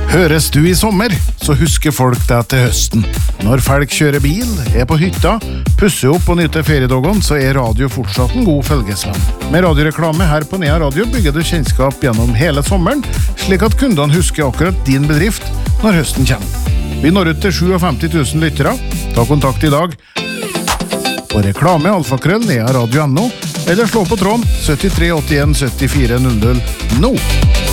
Høres du i sommer, så husker folk deg til høsten. Når folk kjører bil, på hytta, pusser opp og nyter feriedagen, så radio fortsatt en god følgesvenn. Med radioreklame her på Nea Radio bygger du kjennskap gjennom hele sommeren, slik at kundene husker akkurat din bedrift når høsten kommer. Vi når ut til 57 000 lyttere. Ta kontakt i dag på reklame@nearadio.no eller slå på tråden 73 81 74 00 nå.